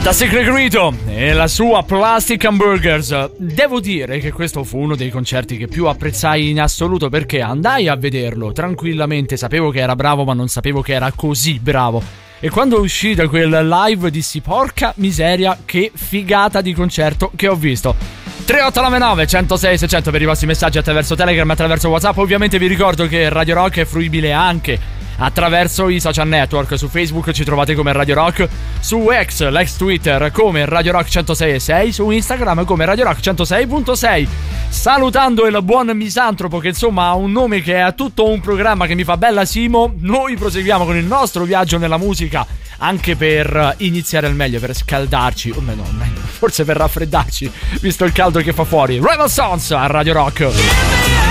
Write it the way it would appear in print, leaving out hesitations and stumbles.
Secret Grito e la sua Plastic Hamburgers. Devo dire che questo fu uno dei concerti che più apprezzai in assoluto, perché andai a vederlo tranquillamente, sapevo che era bravo ma non sapevo che era così bravo. E quando uscì da quel live dissi: porca miseria, che figata di concerto che ho visto. 3899 106 600 per i vostri messaggi attraverso Telegram e attraverso WhatsApp. Ovviamente vi ricordo che Radio Rock è fruibile anche attraverso i social network. Su Facebook ci trovate come Radio Rock, su X, l'ex Twitter, come Radio Rock 106.6, su Instagram come Radio Rock 106.6. Salutando il buon Misantropo, che insomma ha un nome che è tutto un programma che mi fa bella Simo, noi proseguiamo con il nostro viaggio nella musica, anche per iniziare al meglio, per scaldarci, o no, forse per raffreddarci, visto il caldo che fa fuori. Rival Sons a Radio Rock.